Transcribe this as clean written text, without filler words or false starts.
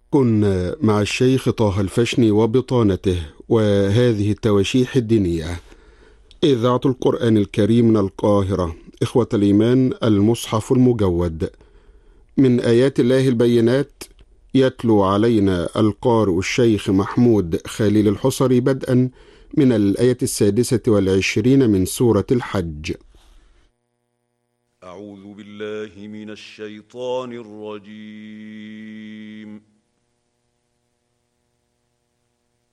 كنا مع الشيخ طه الفشني وبطانته وهذه التواشيح الدينية. إذاعة القرآن الكريم من القاهرة. إخوة الإيمان، المصحف المجود من آيات الله البينات، يتلو علينا القارئ الشيخ محمود خليل الحصري بدءا من الآية 26 من سورة الحج. أعوذ بالله من الشيطان الرجيم.